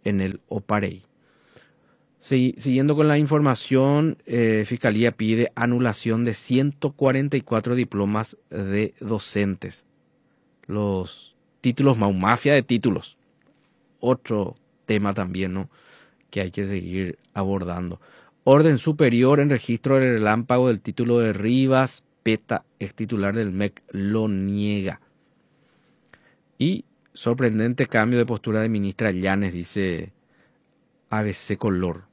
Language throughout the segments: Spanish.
en el Oparey. Siguiendo con la información, Fiscalía pide anulación de 144 diplomas de docentes. Los títulos, mafia de títulos. Otro tema también, ¿no?, que hay que seguir abordando. Orden superior en registro del relámpago del título de Rivas Peta, ex titular del MEC, lo niega. Y sorprendente cambio de postura de ministra Llanes, dice ABC Color.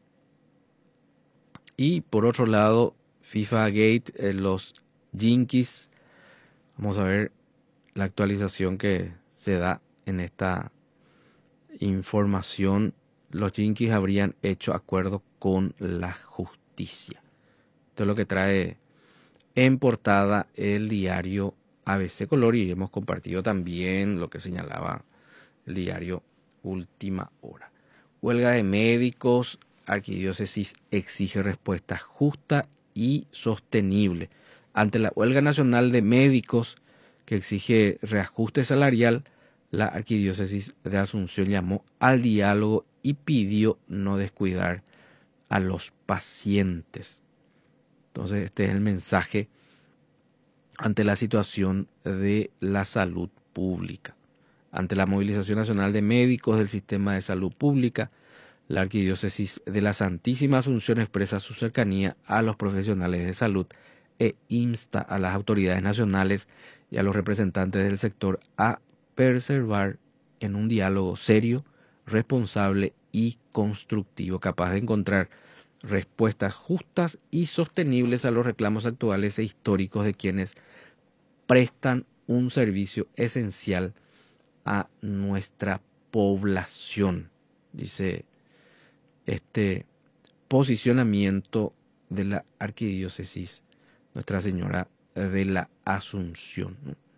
Y por otro lado, FIFA Gate, los Jinkies. Vamos a ver la actualización que se da en esta información. Los Jinkies habrían hecho acuerdo con la justicia. Esto es lo que trae en portada el diario ABC Color, y hemos compartido también lo que señalaba el diario Última Hora. Huelga de médicos. Arquidiócesis exige respuesta justa y sostenible. Ante la huelga nacional de médicos que exige reajuste salarial, la Arquidiócesis de Asunción llamó al diálogo y pidió no descuidar a los pacientes. Entonces, este es el mensaje ante la situación de la salud pública. Ante la movilización nacional de médicos del sistema de salud pública, la Arquidiócesis de la Santísima Asunción expresa su cercanía a los profesionales de salud e insta a las autoridades nacionales y a los representantes del sector a perseverar en un diálogo serio, responsable y constructivo, capaz de encontrar respuestas justas y sostenibles a los reclamos actuales e históricos de quienes prestan un servicio esencial a nuestra población, dice este posicionamiento de la Arquidiócesis Nuestra Señora de la Asunción.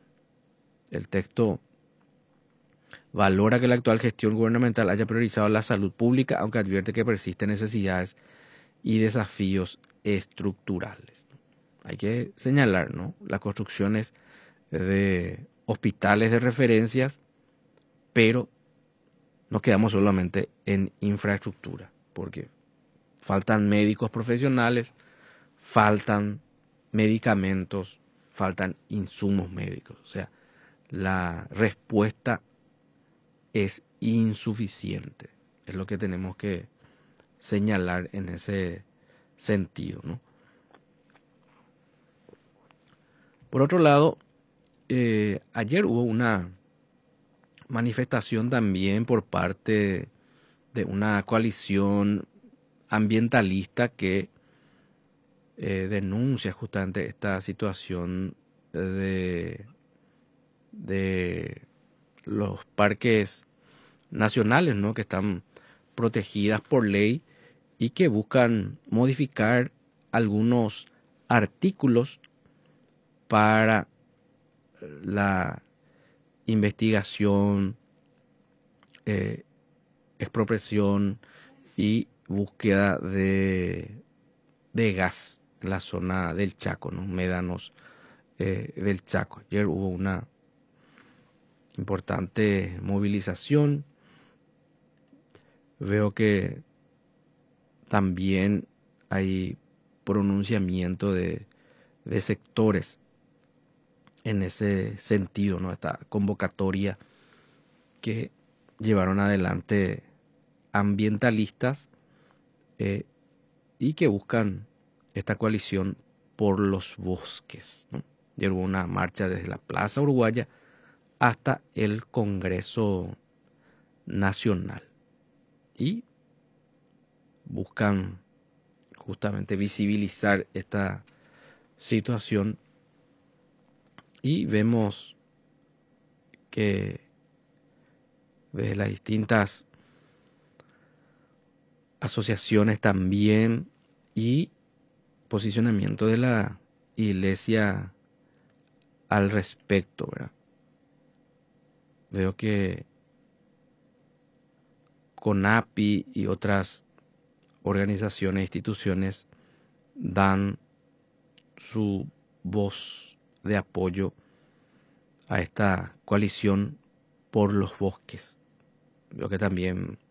El texto valora que la actual gestión gubernamental haya priorizado la salud pública, aunque advierte que persisten necesidades y desafíos estructurales. Hay que señalar, ¿no?, las construcciones de hospitales de referencias, pero nos quedamos solamente en infraestructura, porque faltan médicos profesionales, faltan medicamentos, faltan insumos médicos. O sea, la respuesta es insuficiente. Es lo que tenemos que señalar en ese sentido, ¿no? Por otro lado, ayer hubo una manifestación también por parte de una coalición ambientalista que denuncia justamente esta situación de los parques nacionales, ¿no?, que están protegidas por ley y que buscan modificar algunos artículos para la investigación, expropiación y búsqueda de gas en la zona del Chaco, ¿no?, médanos del Chaco. Ayer hubo una importante movilización. Veo que también hay pronunciamiento de sectores en ese sentido, ¿no?, esta convocatoria que llevaron adelante ambientalistas y que buscan esta coalición por los bosques, ¿no? Ayer hubo una marcha desde la Plaza Uruguaya hasta el Congreso Nacional y buscan justamente visibilizar esta situación, y vemos que desde las distintas asociaciones también y posicionamiento de la Iglesia al respecto, ¿verdad? Veo que CONAPI y otras organizaciones e instituciones dan su voz de apoyo a esta coalición por los bosques. Veo que también